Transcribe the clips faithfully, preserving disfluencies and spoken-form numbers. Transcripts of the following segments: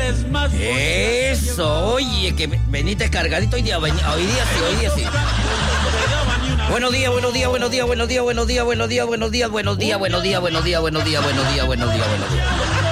Eso, oye, que veniste cargadito hoy día, hoy día sí, hoy día sí. Buenos días, buenos días, buenos días, buenos días, buenos días, buenos días, buenos días, buenos días, buenos días, buenos días, buenos días, buenos días, buenos días, buenos días.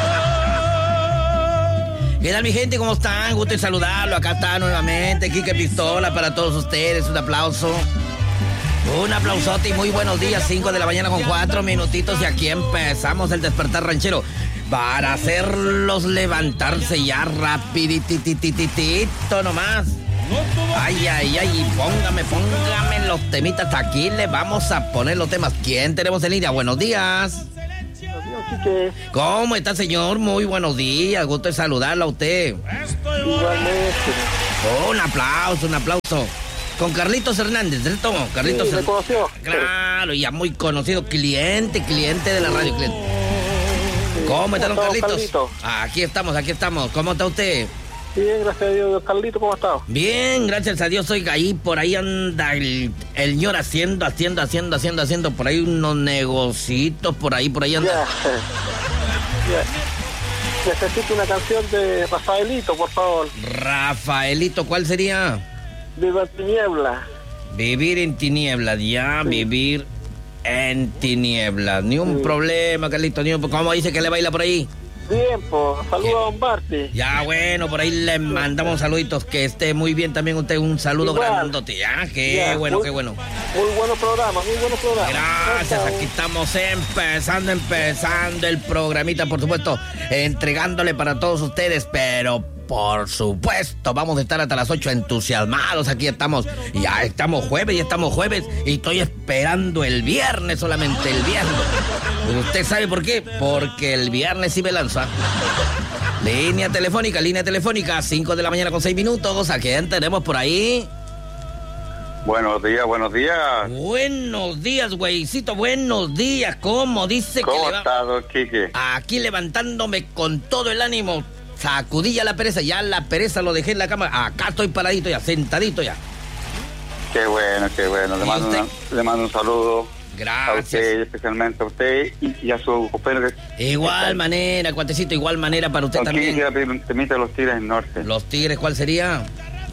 ¿Qué tal, mi gente? ¿Cómo están? Gusto en saludarlo. Acá está nuevamente Quique Pistola para todos ustedes. Un aplauso. Un aplausote y muy buenos días. cinco de la mañana con cuatro minutitos y aquí empezamos el despertar ranchero para hacerlos levantarse ya rapidititititito nomás. Ay, ay, ay, póngame, póngame los temitas. Aquí le vamos a poner los temas. ¿Quién tenemos en línea? Buenos días. Quique. ¿Cómo está, señor? Muy buenos días. Gusto de saludarlo a usted. Igualmente. Oh, un aplauso, un aplauso. Con Carlitos Hernández, ¿cierto? Carlitos Sí, ¿me Hernández. conoció? Claro, ya muy conocido, cliente, cliente de la radio. Cliente. ¿Cómo está, don ¿Cómo está, Carlitos? Carlito? Aquí estamos, aquí estamos. ¿Cómo está usted? Bien, gracias a Dios. Carlito, ¿cómo está? Bien, gracias a Dios. Oiga, ahí por ahí anda el, el señor haciendo, haciendo, haciendo, haciendo, haciendo por ahí unos negocitos, por ahí, por ahí anda. Ya. Ya. Necesito una canción de Rafaelito, por favor. Rafaelito, ¿cuál sería? Viva Tiniebla. Vivir en tinieblas, ya, Sí. vivir en tinieblas. Ni un Sí. problema, Carlito, ni un... ¿Cómo dice que le baila por ahí? Bien, pues. Saludos a Don Barty. Ya, bueno, por ahí le mandamos saluditos, que esté muy bien también usted, un saludo Igual. grandote, ya, qué Ya, bueno, muy- qué bueno. Muy buenos programas, muy buenos programas. Gracias, Chao, aquí estamos empezando, empezando el programita, por supuesto, entregándole para todos ustedes, pero por supuesto, vamos a estar hasta las ocho entusiasmados, aquí estamos, ya estamos jueves, ya estamos jueves, y estoy esperando el viernes solamente, el viernes. ¿Usted sabe por qué? Porque el viernes sí me lanza. Línea telefónica, línea telefónica, cinco de la mañana con seis minutos, ¿a quién tenemos por ahí? Buenos días, buenos días. Buenos días, güeycito, buenos días. ¿Cómo dice ¿Cómo que le va? estás, don Quique? Aquí levantándome con todo el ánimo. Sacudí ya la pereza, ya la pereza lo dejé en la cama. Acá estoy paradito ya, sentadito ya. Qué bueno, qué bueno. Le ¿Y mando, usted? una- le mando un saludo a Gracias. usted, especialmente a usted y, y a su compañero. que- Igual manera, cuatecito, igual manera para usted Don Quique, también. quiero pedir un temita de los Tigres del Norte. Los Tigres, ¿cuál sería?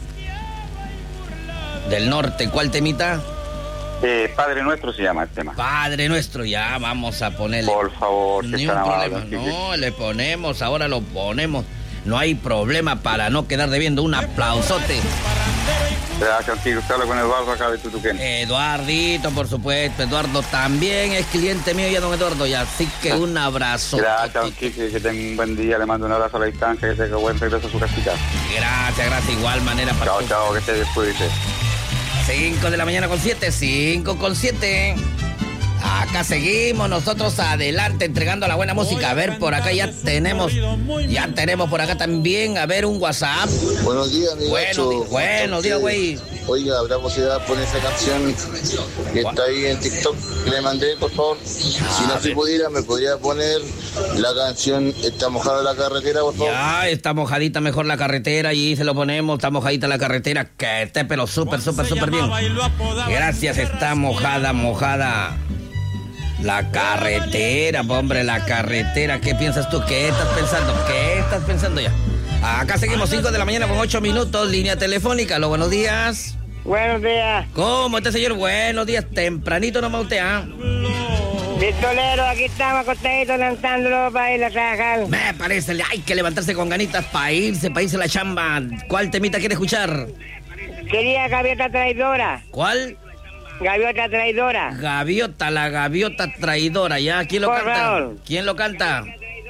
Del norte, ¿cuál temita? Eh, Padre Nuestro se llama el tema. Padre nuestro, ya vamos a ponerle. Por favor, que Ni están un amables, problema, don Quique. no, le ponemos, ahora lo ponemos. No hay problema para no quedar debiendo. Un aplausote. Gracias, don Quique. Usted habla con Eduardo acá de Tutuquén. Eduardito, por supuesto. Eduardo también es cliente mío ya, don Eduardo. Y así que un abrazo. Gracias, don Quique. Que tenga un buen día. Le mando un abrazo a la distancia. Que tenga buen regreso a su casita. Gracias, gracias. Igual manera para Chao, tú. chao. Que esté después. cinco de la mañana con siete, cinco con siete. Acá seguimos nosotros adelante entregando la buena música. A ver, por acá ya tenemos, ya tenemos por acá también, a ver, un WhatsApp. Buenos días, mi Buenos gacho. di- buenos días, güey. Oiga, ¿habrá posibilidad de poner esa canción que está ahí en TikTok que le mandé, por favor? Si no se pudiera, me podría poner la canción Está mojada la carretera, por favor. Ya está mojadita mejor la carretera y se lo ponemos, está mojadita la carretera, que esté pero súper, súper, súper bien. Gracias, está mojada, mojada. La carretera, hombre, la carretera. ¿Qué piensas tú? ¿Qué estás pensando? ¿Qué estás pensando ya? Acá seguimos, cinco de la mañana con ocho minutos, línea telefónica. Los buenos días. Buenos días. ¿Cómo está, señor? Buenos días. Tempranito nomás usted, ¿ah? Pistolero, aquí estamos acostaditos lanzándolo para ir a trabajar. Me parece, hay que levantarse con ganitas para irse, para irse a la chamba. ¿Cuál temita quiere escuchar? Quería gaviota traidora. ¿Cuál? Gaviota traidora. Gaviota, la gaviota traidora, ¿ya? ¿Quién lo Por canta? favor. ¿Quién lo canta?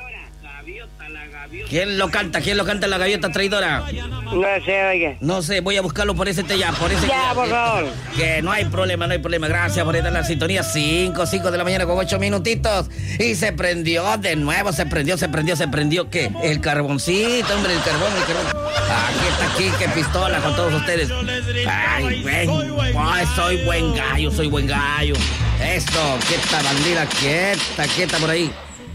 ¿Quién lo canta? ¿Quién lo canta la gaviota traidora? No sé, oiga. No sé, voy a buscarlo por ese te ya, por ese Ya, que- por favor. Que no hay problema, no hay problema. Gracias por estar en la sintonía. cinco, cinco de la mañana con ocho minutitos. Y se prendió de nuevo, se prendió, se prendió, se prendió. ¿Qué? El carboncito, hombre, el carbón, el carbón. Aquí está Quique Pistola con todos ustedes. Ay, güey. Ay, soy buen gallo, soy buen gallo. Esto, quieta bandida, quieta, quieta por ahí.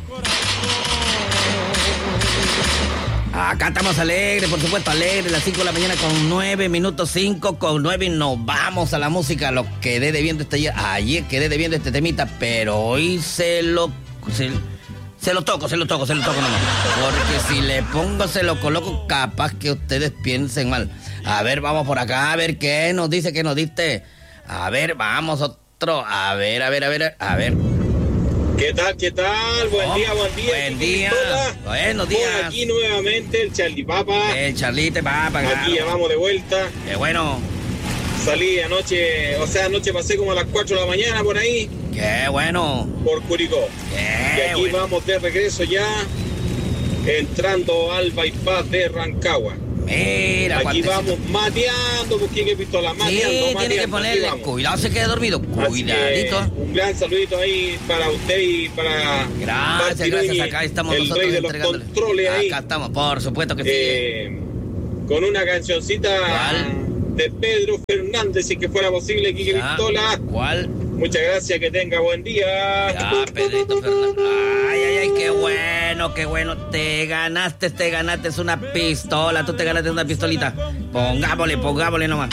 Acá estamos alegres, por supuesto, alegres. Las cinco de la mañana con nueve minutos, cinco con nueve. Y nos vamos a la música. Lo quedé debiendo este ayer. Ayer quedé debiendo este temita, pero hoy se lo. Se, Se lo toco, se lo toco, se lo toco nomás. Porque si le pongo, se lo coloco, capaz que ustedes piensen mal. A ver, vamos por acá, a ver qué nos dice, qué nos diste. A ver, vamos otro. A ver, a ver, a ver, a ver. ¿Qué tal, qué tal? Buen Oh, día, buen día. buen Kiki día. Pistola. Buenos Por días. aquí nuevamente el Charlie Papa. El Charlite va a pagar. Aquí ya vamos de vuelta. Qué bueno, Salí anoche, o sea, anoche pasé como a las cuatro de la mañana por ahí, qué bueno. por Curicó. Y Qué aquí bueno. vamos de regreso ya, entrando al bypass de Rancagua. Mira, Aquí cuantecito. vamos mateando, porque Kiki Pistola, Sí, mateando, tiene que mateando. Aquí ponerle vamos. cuidado, se quede dormido. Así Cuidadito. que un gran saludito ahí para usted y para Gracias, Martín gracias. Núñez, Acá estamos el nosotros rey de los entregándole. controles ahí. Acá estamos, por supuesto que sí. Eh, con una cancioncita ¿Cuál? de Pedro Fernández, si que fuera posible, Kiki Ya, Pistola. ¿cuál? Muchas gracias, que tenga buen día. Ya, Pedrito Fernández. Ay, ay, ay, qué bueno, qué bueno. Te ganaste, te ganaste una pistola. Tú te ganaste una pistolita. Pongámosle, pongámosle nomás.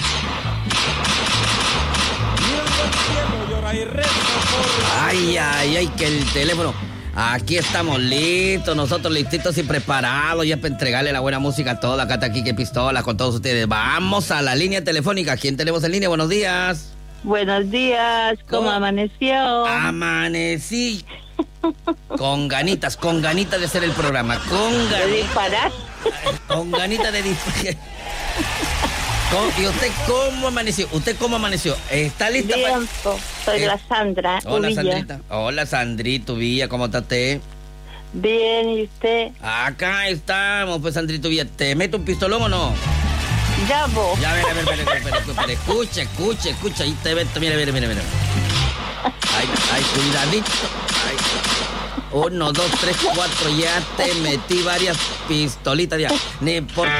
Ay, ay, ay, que el teléfono. Aquí estamos listos, nosotros listitos y preparados ya para entregarle la buena música a toda acá está Kiki Pistola con todos ustedes. Vamos a la línea telefónica. ¿Quién tenemos en línea? Buenos días. Buenos días, ¿cómo ¿Cómo? amaneció? Amanecí. Con ganitas, con ganitas de hacer el programa. Con ¿De ganitas. disparar? Con ganitas de disparar. ¿Y usted cómo amaneció? ¿Usted cómo amaneció? ¿Está lista para...? Bien, po. soy Eh, la Sandra Hola, Uvilla. Sandrita. Hola, Sandrito Villa, ¿cómo está usted? Bien, ¿y usted? Acá estamos, pues, Sandrito Villa. ¿Te meto un pistolón o no? Ya vos. Ya, a ver, a ver, espere, espere, espere, espere. Escucha, escucha, escucha. Ahí te meto, mira, mira, mira, mira. Ay, ay, cuidadito. Ay. Uno, dos, tres, cuatro. Ya te metí varias pistolitas ya. Ni por